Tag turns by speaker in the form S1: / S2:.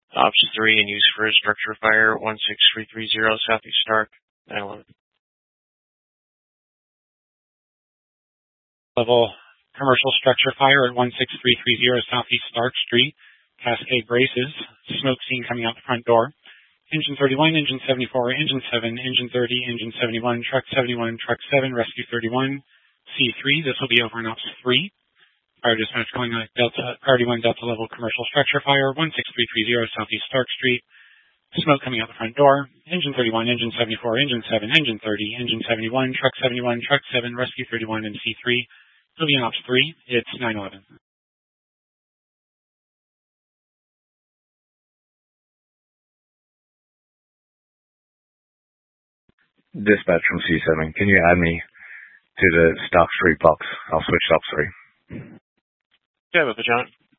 S1: Ops 3 in use for a structure fire, 16330 Southeast Stark, 911.
S2: Level commercial structure fire at 16330 Southeast Stark Street, Cascade Braces, smoke seen coming out the front door. Engine 31, Engine 74, Engine 7, Engine 30, Engine 71, Truck 71, Truck 7, Rescue 31, C3. This will be over in Ops 3. Fire dispatch calling out Delta, Priority 1 Delta level commercial structure fire, 16330 Southeast Stark Street. Smoke coming out the front door. Engine 31, Engine 74, Engine 7, Engine 30, Engine 71, Truck 71, Truck 7, Rescue 31, and C3. It'll be in Ops 3. It's 911.
S3: Dispatch from C7, can you add me to the Stock Street box? I'll switch to Ops 3.
S1: Yeah, Papa John.